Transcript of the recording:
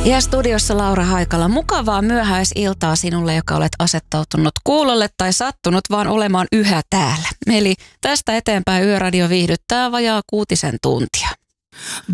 Ja studiossa Laura Haikala. Mukavaa myöhäisiltaa sinulle, joka olet asettautunut kuulolle tai sattunut vaan olemaan yhä täällä. Eli tästä eteenpäin Yöradio viihdyttää vajaa 6 tuntia.